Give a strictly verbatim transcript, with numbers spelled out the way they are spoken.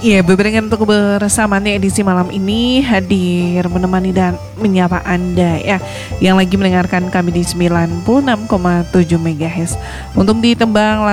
Iya, berikan untuk kebersamaannya edisi malam ini hadir menemani dan menyapa Anda ya yang lagi mendengarkan kami di sembilan puluh enam koma tujuh megahertz. Untuk ditembang